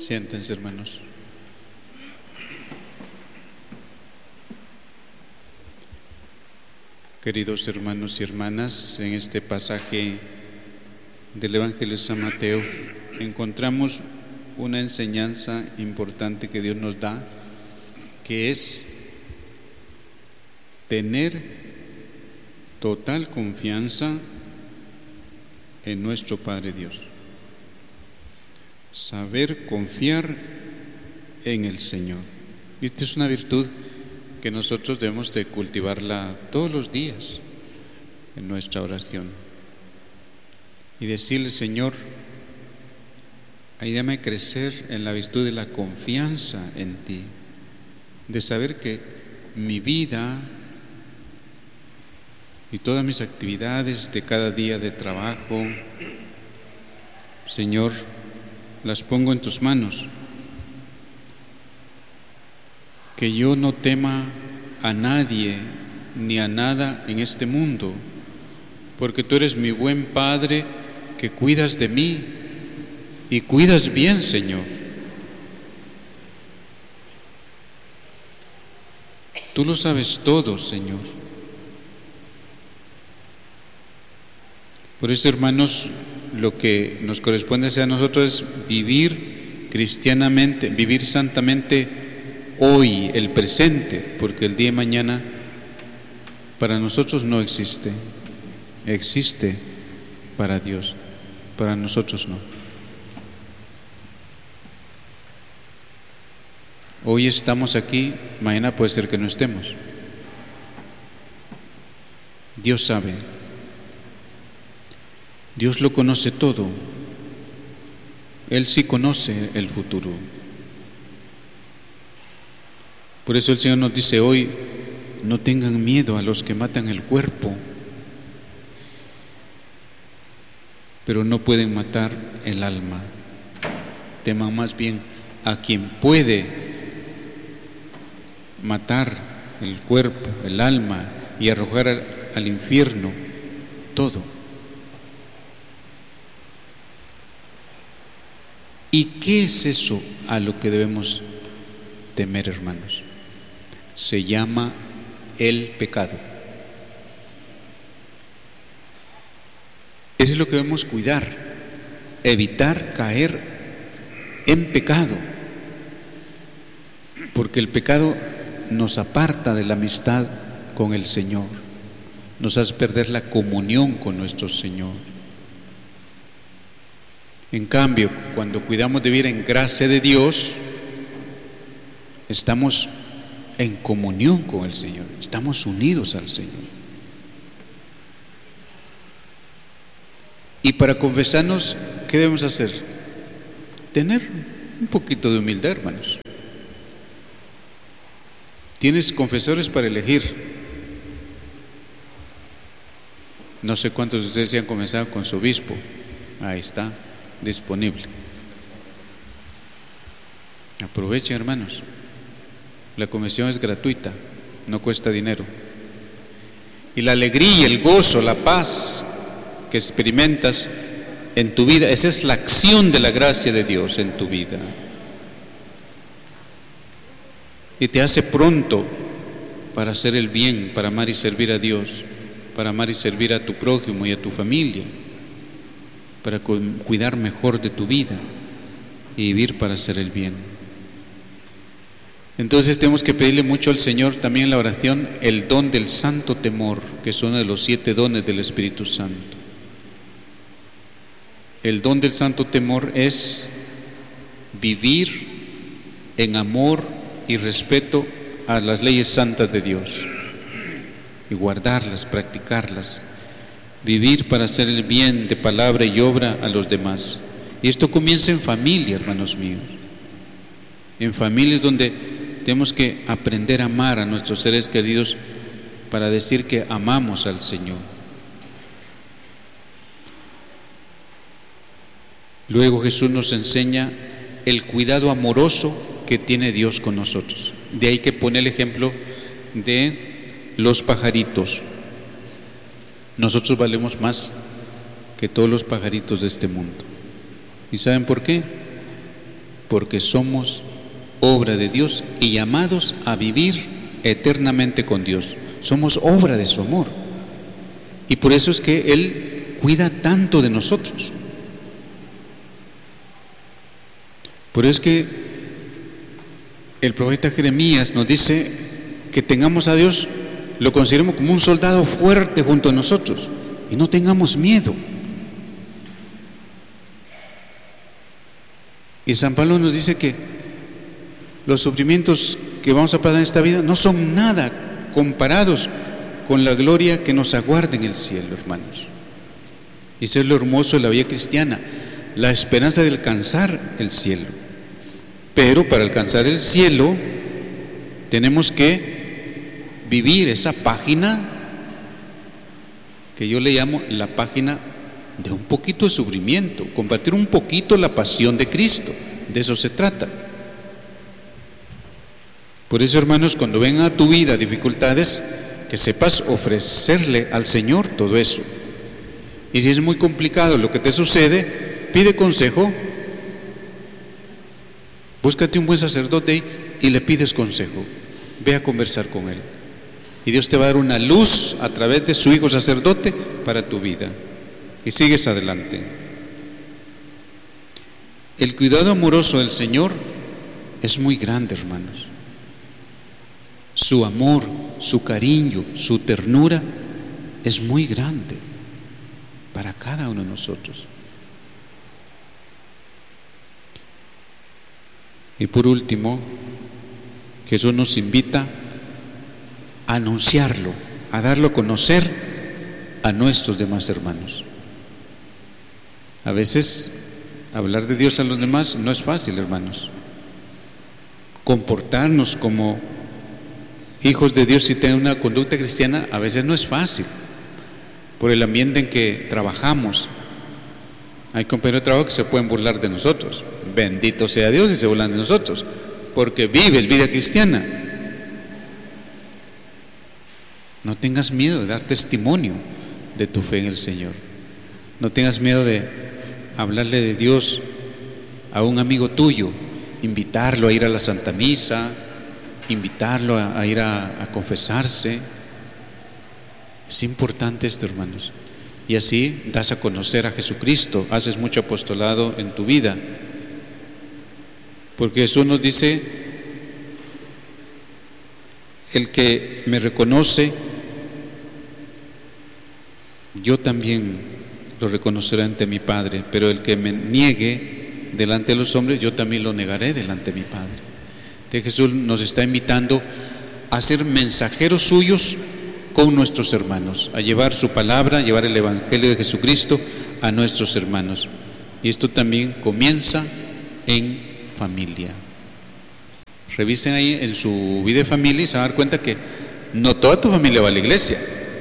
Siéntense, hermanos. Queridos hermanos y hermanas, en este pasaje del Evangelio de San Mateo encontramos una enseñanza importante que Dios nos da, que es tener total confianza en nuestro Padre Dios. Saber confiar en el Señor. Y esta es una virtud que nosotros debemos de cultivarla todos los días en nuestra oración. Y decirle: Señor, ayúdame a crecer en la virtud de la confianza en ti, de saber que mi vida y todas mis actividades de cada día de trabajo, Señor, las pongo en tus manos. Que yo no tema a nadie ni a nada en este mundo, porque tú eres mi buen Padre que cuidas de mí y cuidas bien, Señor. Tú lo sabes todo, Señor. Por eso, hermanos, lo que nos corresponde hacer a nosotros es vivir cristianamente, vivir santamente hoy, el presente, porque el día de mañana para nosotros no existe, existe para Dios, para nosotros no. Hoy estamos aquí, mañana puede ser que no estemos. Dios sabe. Dios lo conoce todo. Él sí conoce el futuro. Por eso el Señor nos dice hoy: no tengan miedo a los que matan el cuerpo, pero no pueden matar el alma. Teman más bien a quien puede matar el cuerpo, el alma y arrojar al infierno todo. ¿Y qué es eso a lo que debemos temer, hermanos? Se llama el pecado. Eso es lo que debemos cuidar, evitar caer en pecado, porque el pecado nos aparta de la amistad con el Señor, nos hace perder la comunión con nuestro Señor. En cambio, cuando cuidamos de vivir en gracia de Dios, estamos en comunión con el Señor, estamos unidos al Señor. Y para confesarnos, ¿qué debemos hacer? Tener un poquito de humildad, hermanos. Tienes confesores para elegir. No sé cuántos de ustedes se han confesado con su obispo. Ahí está, disponible. Aprovechen, hermanos. La confesión es gratuita, no cuesta dinero. Y la alegría, el gozo, la paz que experimentas en tu vida, esa es la acción de la gracia de Dios en tu vida. Y te hace pronto para hacer el bien, para amar y servir a Dios, para amar y servir a tu prójimo y a tu familia, para cuidar mejor de tu vida y vivir para hacer el bien. Entonces tenemos que pedirle mucho al Señor también en la oración el don del santo temor, que es uno de los 7 dones del Espíritu Santo. El don del santo temor es vivir en amor y respeto a las leyes santas de Dios y guardarlas, practicarlas, vivir para hacer el bien de palabra y obra a los demás. Y esto comienza en familia, hermanos míos, en familias donde tenemos que aprender a amar a nuestros seres queridos para decir que amamos al Señor. Luego Jesús nos enseña el cuidado amoroso que tiene Dios con nosotros. De ahí que pone el ejemplo de los pajaritos. Nosotros valemos más que todos los pajaritos de este mundo. ¿Y saben por qué? porque somos obra de Dios y llamados a vivir eternamente con Dios. Somos obra de su amor. Y por eso es que Él cuida tanto de nosotros. Por eso es que el profeta Jeremías nos dice que tengamos a Dios, lo consideremos como un soldado fuerte junto a nosotros y no tengamos miedo. Y San Pablo nos dice que los sufrimientos que vamos a pasar en esta vida no son nada comparados con la gloria que nos aguarda en el cielo, hermanos. Y eso es lo hermoso de la vida cristiana, la esperanza de alcanzar el cielo. Pero para alcanzar el cielo tenemos que vivir esa página que yo le llamo la página de un poquito de sufrimiento, compartir un poquito la pasión de Cristo. De eso se trata. Por eso, hermanos, cuando vengan a tu vida dificultades, que sepas ofrecerle al Señor todo eso. Y si es muy complicado lo que te sucede, pide consejo, búscate un buen sacerdote y le pides consejo. Ve a conversar con él. Y Dios te va a dar una luz a través de su hijo sacerdote para tu vida. Y sigues adelante. El cuidado amoroso del Señor es muy grande, hermanos. Su amor, su cariño, su ternura es muy grande para cada uno de nosotros. Y por último, Jesús nos invita a anunciarlo, a darlo a conocer a nuestros demás hermanos. A veces hablar de Dios a los demás no es fácil, hermanos. Comportarnos como hijos de Dios y tener una conducta cristiana a veces no es fácil, por el ambiente en que trabajamos. Hay compañeros de trabajo que se pueden burlar de nosotros. Bendito sea Dios y se burlan de nosotros, porque vives vida cristiana. No tengas miedo de dar testimonio de tu fe en el Señor. No tengas miedo de hablarle de Dios a un amigo tuyo, invitarlo a ir a la Santa Misa, invitarlo a ir a confesarse. Es importante esto, hermanos. Y así das a conocer a Jesucristo, haces mucho apostolado en tu vida. Porque Jesús nos dice: el que me reconoce, yo también lo reconoceré ante mi Padre, pero el que me niegue delante de los hombres, yo también lo negaré delante de mi Padre. Entonces Jesús nos está invitando a ser mensajeros suyos con nuestros hermanos, a llevar su palabra, a llevar el Evangelio de Jesucristo a nuestros hermanos. Y esto también comienza en familia. Revisen ahí en su vida de familia y se van a dar cuenta que no toda tu familia va a la iglesia.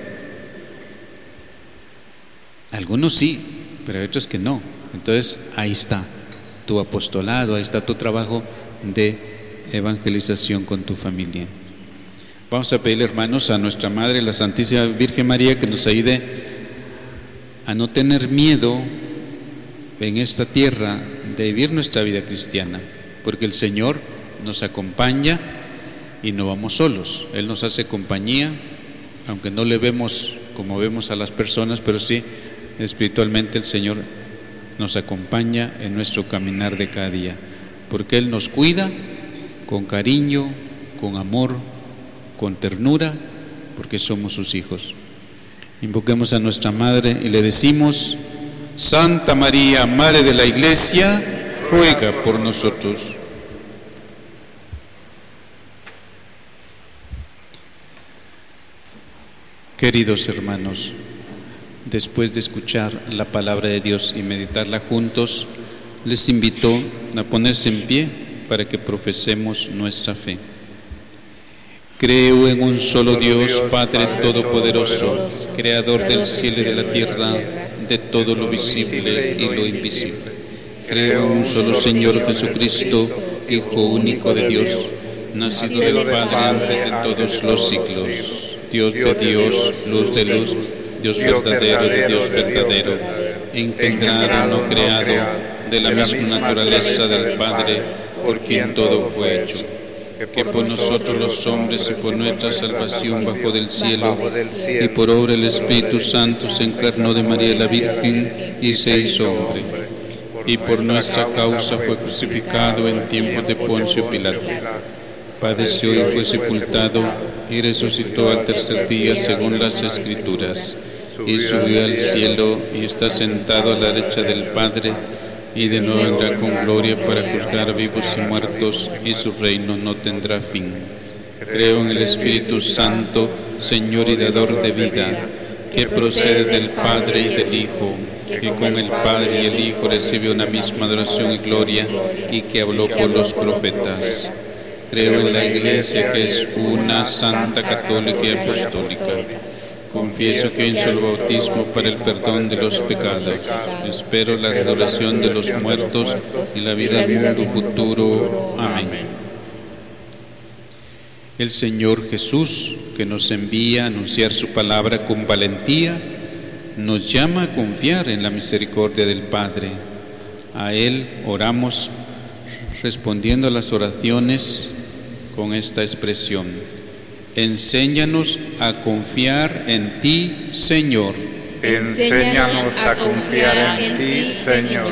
Algunos sí, pero hay otros que no. Entonces ahí está tu apostolado, ahí está tu trabajo de evangelización con tu familia. Vamos a pedirle, hermanos, a nuestra Madre, la Santísima Virgen María, que nos ayude a no tener miedo en esta tierra de vivir nuestra vida cristiana, porque el Señor nos acompaña y no vamos solos. Él nos hace compañía, aunque no le vemos como vemos a las personas, pero sí espiritualmente el Señor nos acompaña en nuestro caminar de cada día, porque Él nos cuida con cariño, con amor, con ternura, porque somos sus hijos. Invoquemos a nuestra Madre y le decimos: Santa María, Madre de la Iglesia, ruega por nosotros. Queridos hermanos, después de escuchar la palabra de Dios y meditarla juntos, les invito a ponerse en pie para que profesemos nuestra fe. Creo en un solo Dios, Padre Todopoderoso, Creador del cielo y de la tierra, de todo lo visible y lo invisible. Creo en un solo Señor Jesucristo, Hijo único de Dios, nacido del Padre antes de todos los siglos, Dios de Dios, luz de luz, Dios verdadero de Dios verdadero, engendrado, no creado, de la misma naturaleza del Padre, por quien todo fue hecho, que por nosotros los hombres y por nuestra salvación bajo del cielo, y por obra del Espíritu Santo se encarnó de María la Virgen y se hizo hombre, y por nuestra causa fue crucificado en tiempos de Poncio Pilato. Padeció y fue sepultado y resucitó al tercer día según las Escrituras, y subió al cielo y está sentado a la derecha del Padre, y de nuevo vendrá con gloria para juzgar vivos y muertos, y su reino no tendrá fin. Creo en el Espíritu Santo, Señor y dador de vida, que procede del Padre y del Hijo, que con el Padre y el Hijo recibe una misma adoración y gloria, y que habló por los profetas. Creo en la Iglesia, que es una, santa, católica y apostólica. Confieso que hay un solo bautismo para el perdón de los pecados. Espero la resurrección de los muertos y la vida del mundo futuro. Amén. El Señor Jesús, que nos envía a anunciar su palabra con valentía, nos llama a confiar en la misericordia del Padre. A Él oramos respondiendo a las oraciones con esta expresión: enséñanos a confiar en ti, Señor. Enséñanos a confiar en ti, Señor.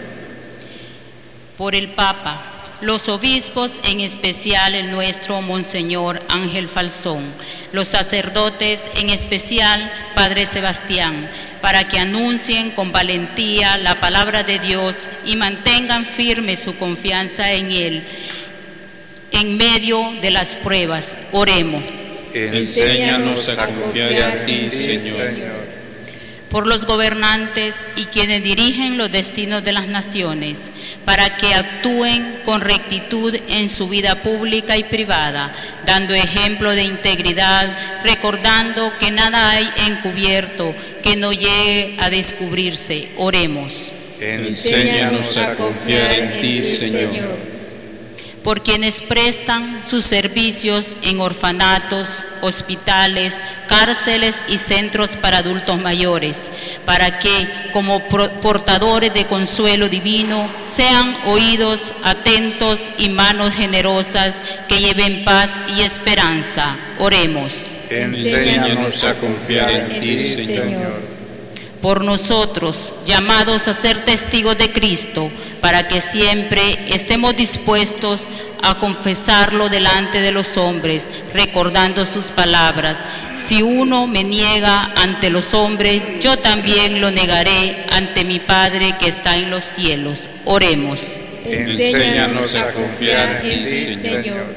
Por el Papa, los obispos, en especial el nuestro Monseñor Ángel Falzón, los sacerdotes, en especial Padre Sebastián, para que anuncien con valentía la palabra de Dios y mantengan firme su confianza en Él en medio de las pruebas. Oremos. Enséñanos a confiar en ti, Señor. Por los gobernantes y quienes dirigen los destinos de las naciones, para que actúen con rectitud en su vida pública y privada, dando ejemplo de integridad, recordando que nada hay encubierto que no llegue a descubrirse. Oremos. Enséñanos a confiar en ti, Señor. Por quienes prestan sus servicios en orfanatos, hospitales, cárceles y centros para adultos mayores, para que, como portadores de consuelo divino, sean oídos atentos y manos generosas que lleven paz y esperanza. Oremos. Enséñanos a confiar en ti, Señor. Por nosotros, llamados a ser testigos de Cristo, para que siempre estemos dispuestos a confesarlo delante de los hombres, recordando sus palabras: si uno me niega ante los hombres, yo también lo negaré ante mi Padre que está en los cielos. Oremos. Enséñanos a confiar en ti, Señor.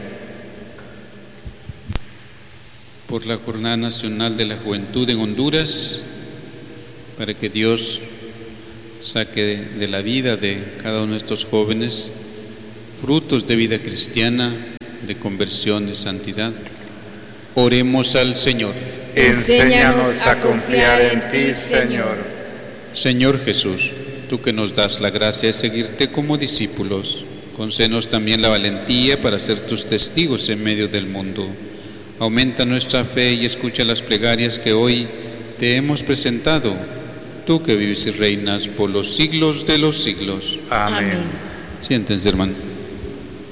Por la Jornada Nacional de la Juventud en Honduras, para que Dios saque de la vida de cada uno de estos jóvenes frutos de vida cristiana, de conversión, de santidad. Oremos al Señor. Enséñanos a confiar en ti, Señor. Señor Jesús, tú que nos das la gracia de seguirte como discípulos, concédenos también la valentía para ser tus testigos en medio del mundo. Aumenta nuestra fe y escucha las plegarias que hoy te hemos presentado, tú que vives y reinas por los siglos de los siglos. Amén. Siéntense, hermano.